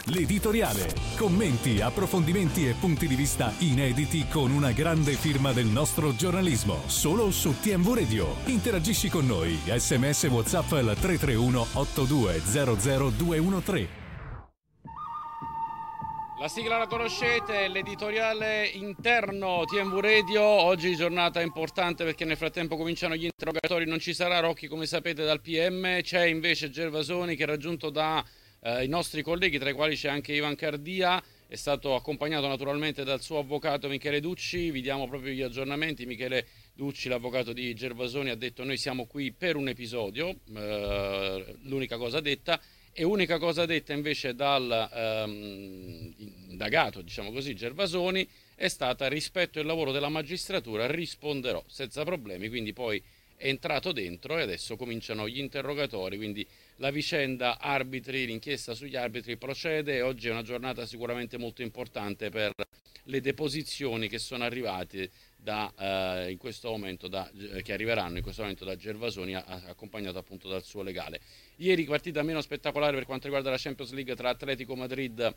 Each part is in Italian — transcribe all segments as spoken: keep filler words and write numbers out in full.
L'editoriale. Commenti, approfondimenti e punti di vista inediti con una grande firma del nostro giornalismo. Solo su T M V Radio. Interagisci con noi. S M S WhatsApp al tre tre uno otto due zero zero due uno tre. La sigla la conoscete, l'editoriale interno T M V Radio. Oggi giornata importante perché nel frattempo cominciano gli interrogatori. Non ci sarà Rocchi, come sapete, dal P M. C'è invece Gervasoni, che è raggiunto da eh, i nostri colleghi, tra i quali c'è anche Ivan Cardia. È stato accompagnato naturalmente dal suo avvocato Michele Ducci. Vi diamo proprio gli aggiornamenti. Michele Ducci, l'avvocato di Gervasoni, ha detto: noi siamo qui per un episodio, eh, l'unica cosa detta. E unica cosa detta invece dal ehm, indagato, diciamo così, Gervasoni, è stata: rispetto al lavoro della magistratura risponderò senza problemi. Quindi poi è entrato dentro e adesso cominciano gli interrogatori, quindi la vicenda arbitri, l'inchiesta sugli arbitri procede. Oggi è una giornata sicuramente molto importante per le deposizioni che sono arrivate da, eh, in questo momento da, che arriveranno in questo momento da Gervasoni, a, accompagnato appunto dal suo legale. Ieri partita meno spettacolare per quanto riguarda la Champions League tra Atletico Madrid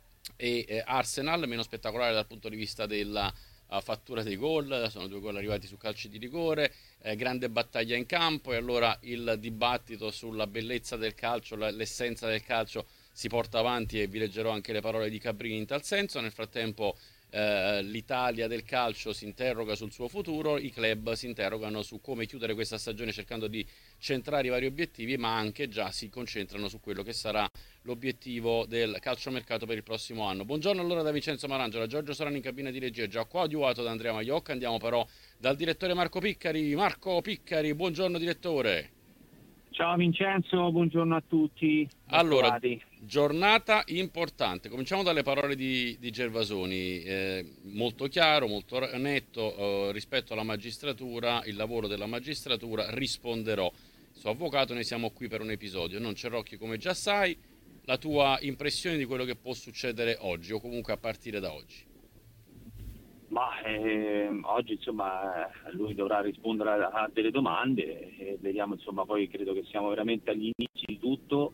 e eh, Arsenal, meno spettacolare dal punto di vista della uh, fattura dei gol. Sono due gol arrivati su calci di rigore, eh, grande battaglia in campo, e allora il dibattito sulla bellezza del calcio, la, l'essenza del calcio si porta avanti, e vi leggerò anche le parole di Cabrini in tal senso. Nel frattempo eh, l'Italia del calcio si interroga sul suo futuro, i club si interrogano su come chiudere questa stagione cercando di centrare i vari obiettivi, ma anche già si concentrano su quello che sarà l'obiettivo del calciomercato per il prossimo anno. Buongiorno allora da Vincenzo Marangiola, Giorgio Sorano in cabina di regia, già coadiuvato da Andrea Maiocca. Andiamo però dal direttore Marco Piccari. Marco Piccari, buongiorno direttore. Ciao Vincenzo, buongiorno a tutti. Allora, giornata importante. Cominciamo dalle parole di, di Gervasoni, eh, molto chiaro, molto netto, eh, rispetto alla magistratura, il lavoro della magistratura, risponderò. Suo avvocato, noi siamo qui per un episodio. Non c'è Rocchi, come già sai. La tua impressione di quello che può succedere oggi, o comunque a partire da oggi? Ma eh, oggi insomma lui dovrà rispondere a, a delle domande e vediamo, insomma, poi credo che siamo veramente agli inizi di tutto.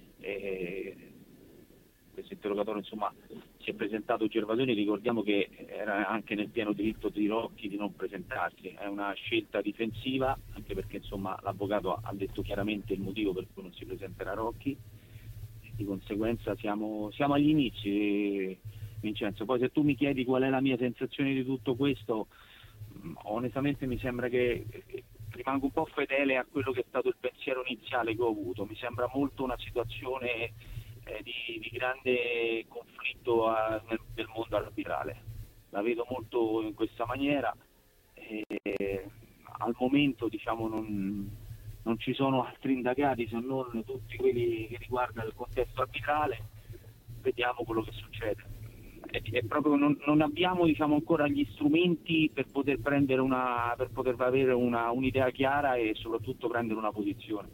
E questo interrogatorio, insomma, si è presentato Gervasoni, ricordiamo che era anche nel pieno diritto di Rocchi di non presentarsi, è una scelta difensiva, anche perché insomma l'avvocato ha detto chiaramente il motivo per cui non si presenterà Rocchi, di conseguenza siamo, siamo agli inizi, Vincenzo. Poi se tu mi chiedi qual è la mia sensazione di tutto questo, onestamente mi sembra che rimango un po' fedele a quello che è stato il pensiero iniziale che ho avuto. Mi sembra molto una situazione eh, di, di grande conflitto a, nel, nel mondo arbitrale. La vedo molto in questa maniera. E, al momento, diciamo, non, non ci sono altri indagati se non tutti quelli che riguardano il contesto arbitrale. Vediamo quello che succede. È proprio non, non abbiamo, diciamo, ancora gli strumenti per poter prendere una per poter avere una, un'idea chiara e soprattutto prendere una posizione.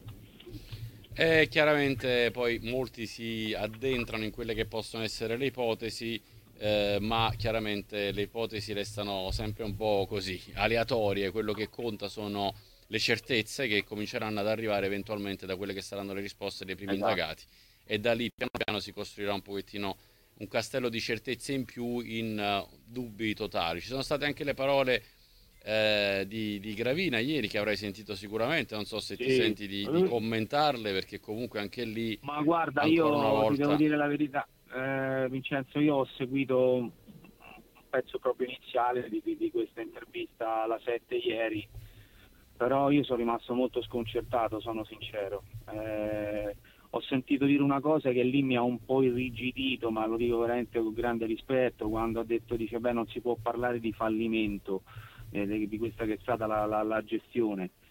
E chiaramente poi molti si addentrano in quelle che possono essere le ipotesi, eh, ma chiaramente le ipotesi restano sempre un po' così aleatorie. Quello che conta sono le certezze che cominceranno ad arrivare eventualmente da quelle che saranno le risposte dei primi Esatto. indagati, e da lì piano piano si costruirà un pochettino un castello di certezze in più in uh, dubbi totali. Ci sono state anche le parole eh, di, di Gravina ieri, che avrai sentito sicuramente, non so se Sì. ti senti di, di commentarle, perché comunque anche lì, Ma guarda, ancora io una volta... ti devo dire la verità, eh, Vincenzo, io ho seguito un pezzo proprio iniziale di, di, di questa intervista alla sette ieri, però io sono rimasto molto sconcertato, sono sincero. Eh, ho sentito dire una cosa che lì mi ha un po' irrigidito, ma lo dico veramente con grande rispetto, quando ha detto, dice, beh, non si può parlare di fallimento eh, di questa che è stata la, la, la gestione.